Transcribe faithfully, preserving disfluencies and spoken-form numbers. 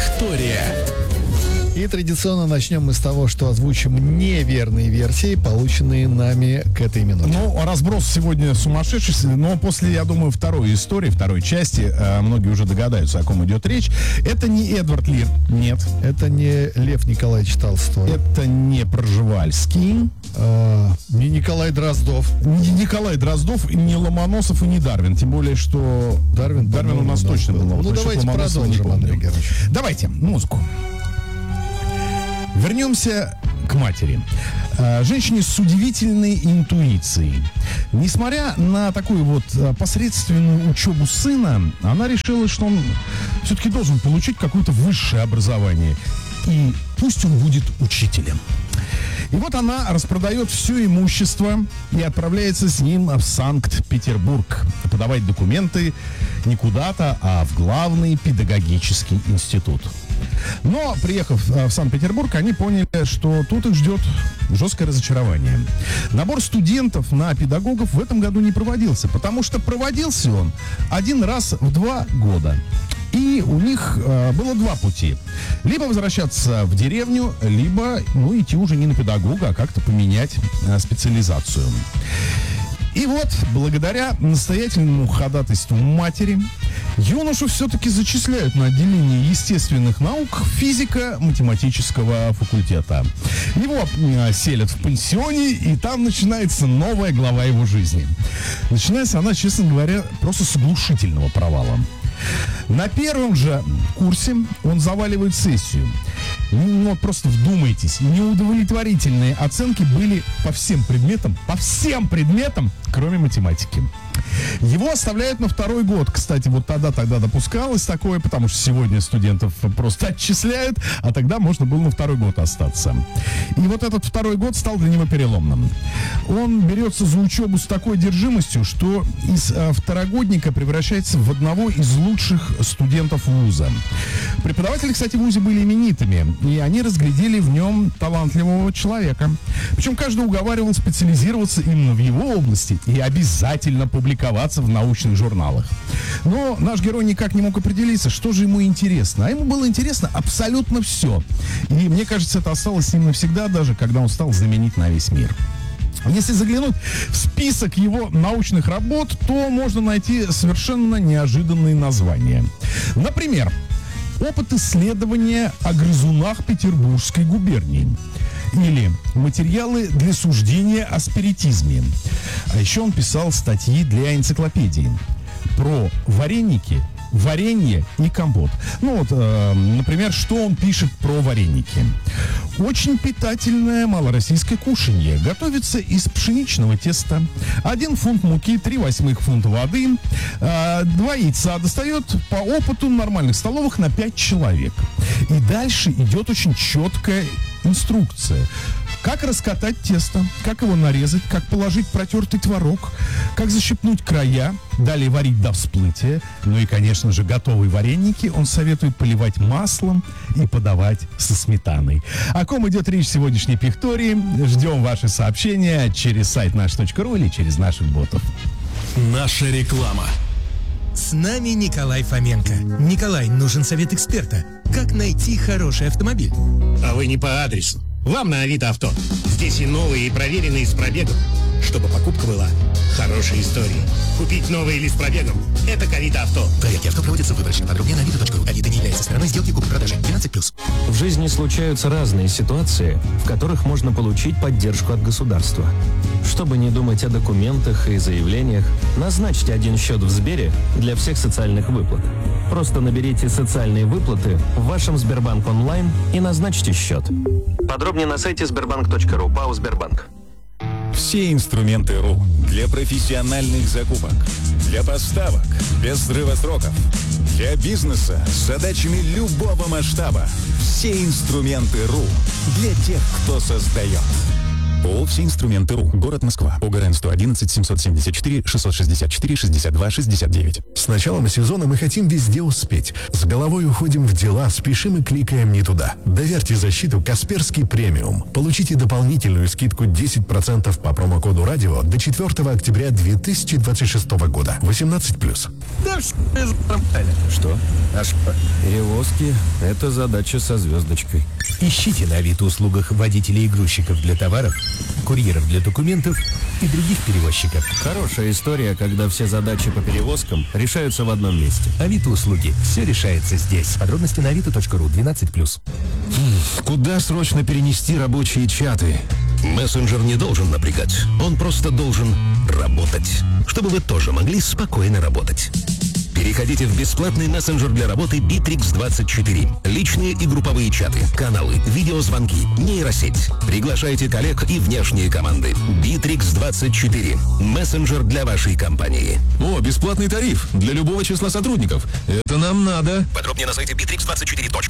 Пихтория. И традиционно начнем мы с того, что озвучим неверные версии, полученные нами к этой минуте. Ну, разброс сегодня сумасшедший, но после, я думаю, второй истории, второй части, э, многие уже догадаются, о ком идет речь. Это не Эдвард Лир, нет. Это не Лев Николаевич Толстой. Это не Пржевальский. А, не Николай Дроздов. Не Николай Дроздов, и не Ломоносов, и не Дарвин. Тем более, что Дарвин, Дарвин у нас точно был. Ну, давайте продолжим, Андрей Георгиевич. Давайте, музыку. Вернемся к матери. Женщине с удивительной интуицией. Несмотря на такую вот посредственную учебу сына, она решила, что он все-таки должен получить какое-то высшее образование. И пусть он будет учителем. И вот она распродает все имущество и отправляется с ним в Санкт-Петербург подавать документы не куда-то, а в главный педагогический институт. Но, приехав в Санкт-Петербург, они поняли, что тут их ждет жесткое разочарование. Набор студентов на педагогов в этом году не проводился, потому что проводился он один раз в два года. И у них э, было два пути. Либо возвращаться в деревню, либо ну, идти уже не на педагога, а как-то поменять э, специализацию. И вот, благодаря настоятельному ходатайству матери, юношу все-таки зачисляют на отделение естественных наук физико-математического факультета. Его э, селят в пансионе, и там начинается новая глава его жизни. Начинается она, честно говоря, просто с оглушительного провала. На первом же курсе он заваливает сессию. Ну, вот просто вдумайтесь. Неудовлетворительные оценки были по всем предметам, по всем предметам, кроме математики. Его оставляют на второй год. Кстати, вот тогда-тогда допускалось такое, потому что сегодня студентов просто отчисляют, а тогда можно было на второй год остаться. И вот этот второй год стал для него переломным. Он берется за учебу с такой одержимостью, что из а, второгодника превращается в одного из лучших студентов вуза. Преподаватели, кстати, в вузе были именитыми, и они разглядели в нем талантливого человека. Причем каждый уговаривал специализироваться именно в его области и обязательно публиковаться в научных журналах. Но наш герой никак не мог определиться, что же ему интересно. А ему было интересно абсолютно все. И мне кажется, это осталось с ним навсегда, даже когда он стал знаменит на весь мир. Если заглянуть в список его научных работ, то можно найти совершенно неожиданные названия. Например, опыт исследования о грызунах Петербургской губернии. Или материалы для суждения о спиритизме. А еще он писал статьи для энциклопедии про вареники, варенье и компот. Ну вот, э, например, что он пишет про вареники. Очень питательное малороссийское кушанье. Готовится из пшеничного теста. Один фунт муки, три восьмых фунта воды, э, два яйца достает по опыту нормальных столовых на пять человек. И дальше идет очень четкая инструкция. Как раскатать тесто, как его нарезать, как положить протертый творог, как защипнуть края, далее варить до всплытия. Ну и, конечно же, готовые вареники он советует поливать маслом и подавать со сметаной. О ком идет речь в сегодняшней Пихтории? Ждем ваши сообщения через сайт наш точка ру или через наших ботов. Наша реклама. С нами Николай Фоменко. Николай, нужен совет эксперта. Как найти хороший автомобиль? А вы не по адресу. Вам на Авито Авто. Здесь и новые, и проверенные с пробегом. Чтобы покупка была хорошей историей. Купить новый или с пробегом – это к Авито Авто. Проверки авто проводятся выборочно. Подробнее на авито точка ру. Авито не является стороной сделки купли-продажи. двенадцать плюс. В жизни случаются разные ситуации, в которых можно получить поддержку от государства. Чтобы не думать о документах и заявлениях, назначьте один счет в Сбере для всех социальных выплат. Просто наберите «Социальные выплаты» в вашем Сбербанк онлайн и назначьте счет. Подробнее на сайте сбербанк точка ру. ПАО «Сбербанк». Все инструменты РУ для профессиональных закупок, для поставок без срыва сроков, для бизнеса с задачами любого масштаба. Все инструменты РУ для тех, кто создает. ООО «Все инструменты РУ». Город Москва. ОГРН сто одиннадцать семьсот семьдесят четыре шестьсот шестьдесят четыре шестьдесят два шестьдесят девять. С началом сезона мы хотим везде успеть. С головой уходим в дела, спешим и кликаем не туда. Доверьте защиту «Касперский премиум». Получите дополнительную скидку десять процентов по промокоду «Радио» до четвёртого октября две тысячи двадцать шестого года. восемнадцать плюс. Что? Перевозки – это задача со звездочкой. Ищите на Авито-услугах водителей и грузчиков для товаров, курьеров для документов и других перевозчиков. Хорошая история, когда все задачи по перевозкам решаются в одном месте. Авито-услуги. Все решается здесь. Подробности на авито точка ру. двенадцать плюс. Куда срочно перенести рабочие чаты? Мессенджер не должен напрягать. Он просто должен работать. Чтобы вы тоже могли спокойно работать. Переходите в бесплатный мессенджер для работы Битрикс двадцать четыре. Личные и групповые чаты, каналы, видеозвонки, нейросеть. Приглашайте коллег и внешние команды. Битрикс двадцать четыре. Мессенджер для вашей компании. О, бесплатный тариф для любого числа сотрудников. Это нам надо. Подробнее на сайте битрикс двадцать четыре точка ру.